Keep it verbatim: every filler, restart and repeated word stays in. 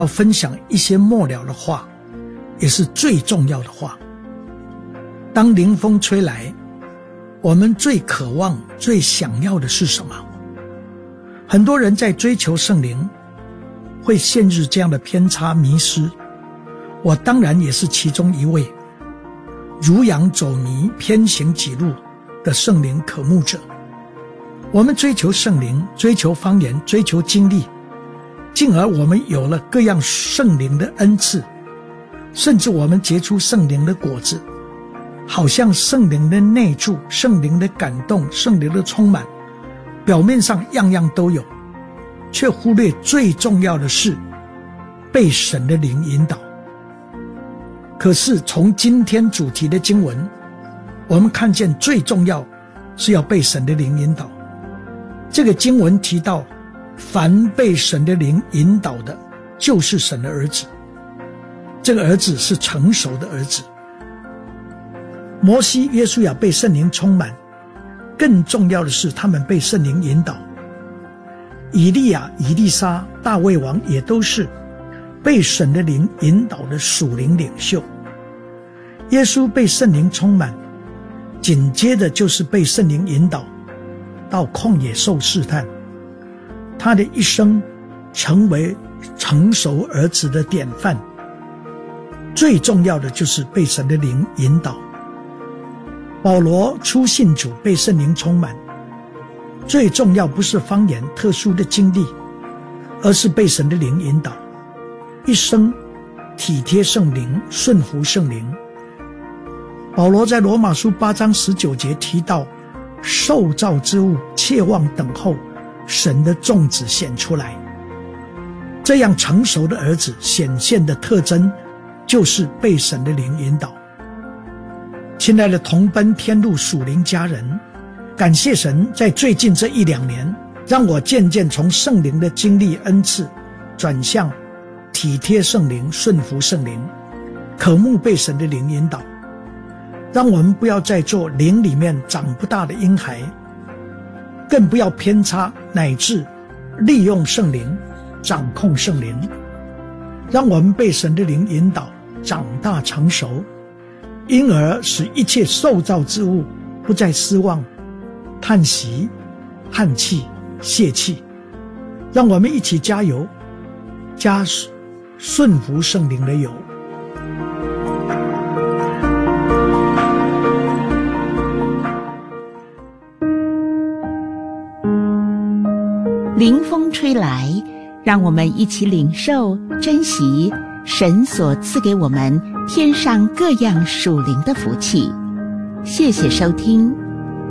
要分享一些末了的话，也是最重要的话。当灵风吹来，我们最渴望最想要的是什么？很多人在追求圣灵会陷入这样的偏差迷失，我当然也是其中一位如羊走迷偏行己路的圣灵渴慕者。我们追求圣灵，追求方言，追求经历，进而我们有了各样圣灵的恩赐，甚至我们结出圣灵的果子，好像圣灵的内住，圣灵的感动，圣灵的充满，表面上样样都有，却忽略最重要的是被神的灵引导。可是从今天主题的经文，我们看见最重要是要被神的灵引导。这个经文提到，凡被神的灵引导的，就是神的儿子。这个儿子是成熟的儿子。摩西、约书亚被圣灵充满，更重要的是他们被圣灵引导。以利亚、以利沙、大卫王也都是被神的灵引导的属灵领袖。耶稣被圣灵充满，紧接着就是被圣灵引导到旷野受试探。他的一生成为成熟儿子的典范。最重要的就是被神的灵引导。保罗初信主被圣灵充满，最重要不是方言特殊的经历，而是被神的灵引导，一生体贴圣灵，顺服圣灵。保罗在罗马书八章十九节提到，受造之物切望等候神的众子显出来。这样成熟的儿子显现的特征就是被神的灵引导。亲爱的同奔天路属灵家人，感谢神在最近这一两年，让我渐渐从圣灵的经历恩赐转向体贴圣灵，顺服圣灵，渴慕被神的灵引导。让我们不要再做灵里面长不大的婴孩，更不要偏差乃至利用圣灵掌控圣灵。让我们被神的灵引导长大成熟，因而使一切受造之物不再失望、叹息、叹气、泄气。让我们一起加油，加顺服圣灵的油。 灵风吹来，让我们一起领受珍惜神所赐给我们天上各样属灵的福气。谢谢收听。